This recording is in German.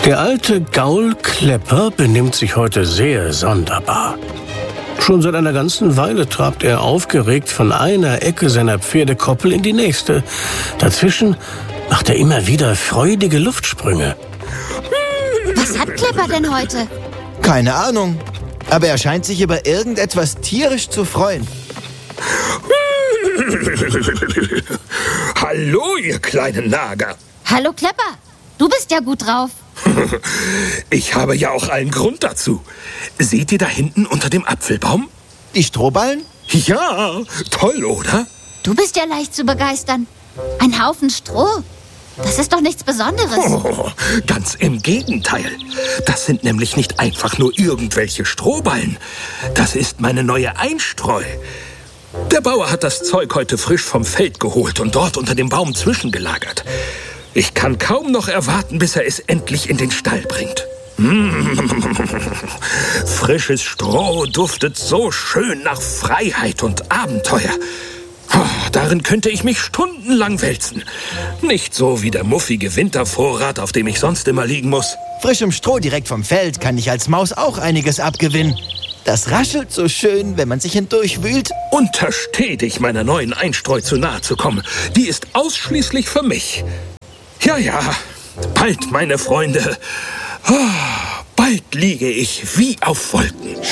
Der alte Gaul Klepper benimmt sich heute sehr sonderbar. Schon seit einer ganzen Weile trabt er aufgeregt von einer Ecke seiner Pferdekoppel in die nächste. Dazwischen macht er immer wieder freudige Luftsprünge. Was hat Klepper denn heute? Keine Ahnung, aber er scheint sich über irgendetwas tierisch zu freuen. Hallo, ihr kleinen Nager. Hallo Klepper, du bist ja gut drauf. Ich habe ja auch allen Grund dazu. Seht ihr da hinten unter dem Apfelbaum? Die Strohballen? Ja, toll, oder? Du bist ja leicht zu begeistern. Ein Haufen Stroh. Das ist doch nichts Besonderes. Oh, ganz im Gegenteil. Das sind nämlich nicht einfach nur irgendwelche Strohballen. Das ist meine neue Einstreu. Der Bauer hat das Zeug heute frisch vom Feld geholt und dort unter dem Baum zwischengelagert. Ich kann kaum noch erwarten, bis er es endlich in den Stall bringt. Frisches Stroh duftet so schön nach Freiheit und Abenteuer. Darin könnte ich mich stundenlang wälzen. Nicht so wie der muffige Wintervorrat, auf dem ich sonst immer liegen muss. Frischem Stroh direkt vom Feld kann ich als Maus auch einiges abgewinnen. Das raschelt so schön, wenn man sich hindurchwühlt. Untersteh dich, meiner neuen Einstreu zu nahe zu kommen. Die ist ausschließlich für mich. Ja, bald, meine Freunde. Bald liege ich wie auf Wolken.